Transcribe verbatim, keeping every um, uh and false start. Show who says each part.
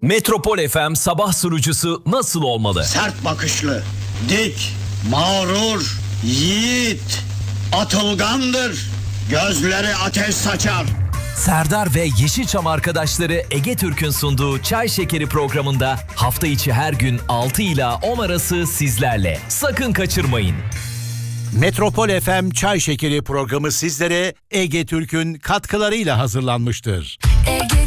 Speaker 1: Metropol F M sabah sunucusu nasıl olmalı?
Speaker 2: Sert bakışlı, dik, mağrur, yiğit, atılgandır. Gözleri ateş saçar.
Speaker 1: Serdar ve Yeşilçam arkadaşları Ege Türk'ün sunduğu Çay Şekeri programında hafta içi her gün altı ila on arası sizlerle. Sakın kaçırmayın.
Speaker 3: Metropol F M Çay Şekeri programı sizlere Ege Türk'ün katkılarıyla hazırlanmıştır.
Speaker 4: Ege